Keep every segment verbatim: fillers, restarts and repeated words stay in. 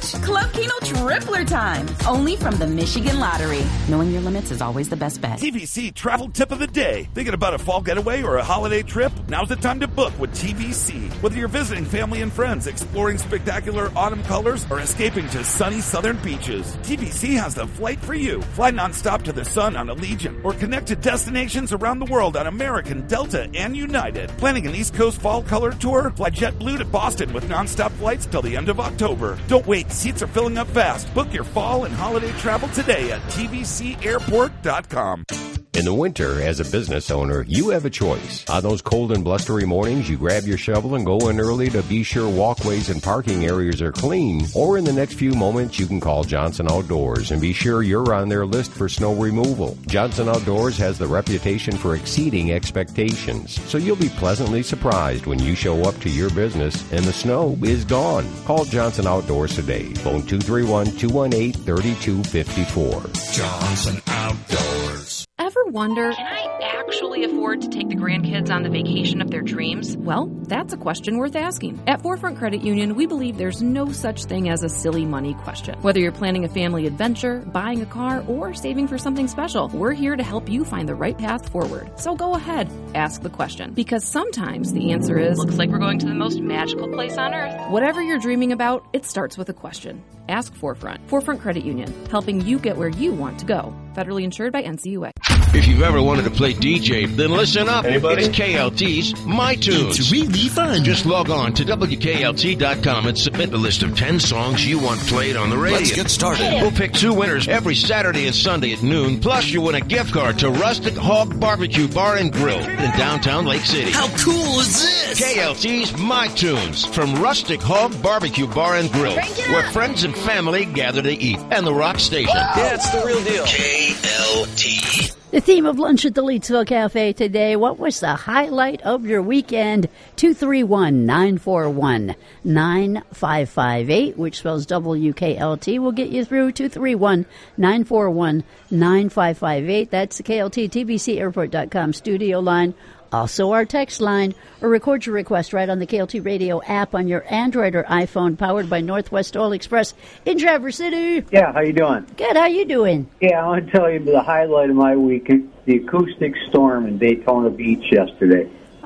It's Club Keno Tripler time, only from the Michigan Lottery. Knowing your limits is always the best bet. T V C Travel Tip of the Day. Thinking about a fall getaway or a holiday trip? Now's the time to book with T V C. Whether you're visiting family and friends, exploring spectacular autumn colors, or escaping to sunny southern beaches, T V C has the flight for you. Fly nonstop to the sun on Allegiant, or connect to destinations around the world on American, Delta, and United. Planning an East Coast fall color tour? Fly JetBlue to Boston with nonstop flights till the end of October. Don't wait, seats are filling up fast. Book your fall and holiday travel today at T V C airport dot com. In the winter, as a business owner, you have a choice. On those cold and blustery mornings, you grab your shovel and go in early to be sure walkways and parking areas are clean. Or in the next few moments, you can call Johnson Outdoors and be sure you're on their list for snow removal. Johnson Outdoors has the reputation for exceeding expectations, so you'll be pleasantly surprised when you show up to your business and the snow is gone. Call Johnson Outdoors today. Phone two three one, two one eight, three two five four. Johnson Outdoors. Ever wonder, can I actually afford to take the grandkids on the vacation of their dreams? Well, that's a question worth asking. At Forefront Credit Union, we believe there's no such thing as a silly money question. Whether you're planning a family adventure, buying a car, or saving for something special, we're here to help you find the right path forward. So go ahead, ask the question. Because sometimes the answer is, looks like we're going to the most magical place on earth. Whatever you're dreaming about, it starts with a question. Ask Forefront. Forefront Credit Union, helping you get where you want to go. Federally insured by N C U A. If you've ever wanted to play D J, then listen up. Anybody? It's K L T's My Tunes. It's really fun. Just log on to W K L T dot com and submit a list of ten songs you want played on the radio. Let's get started. We'll pick two winners every Saturday and Sunday at noon. Plus, you win a gift card to Rustic Hog Barbecue Bar and Grill in downtown Lake City. How cool is this? K L T's My Tunes from Rustic Hog Barbecue Bar and Grill, where friends and family gather to eat, and the Rock Station. Yeah, it's the real deal. K L T. The theme of lunch at the Leedsville Cafe today, what was the highlight of your weekend? two three one, nine four one, nine five five eight, which spells W K L T, will get you through two three one, nine four one, nine five five eight. That's the K L T T B C airport dot com studio line. Also our text line, or record your request right on the K L T Radio app on your Android or iPhone, powered by Northwest Oil Express in Traverse City. Yeah, how you doing? Good, how you doing? Yeah, I want to tell you the highlight of my week is the acoustic storm in Daytona Beach yesterday.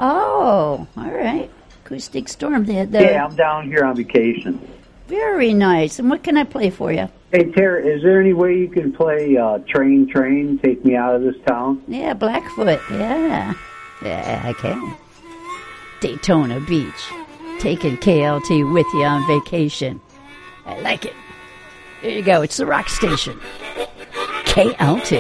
Oh, all right. Acoustic storm. The, the... Yeah, I'm down here on vacation. Very nice. And what can I play for you? Hey, Tara, is there any way you can play uh, Train, Train, Take Me Out of This Town? Yeah, Blackfoot, yeah. Yeah, I can. Daytona Beach. Taking K L T with you on vacation. I like it. There you go. It's the Rock Station. K L T.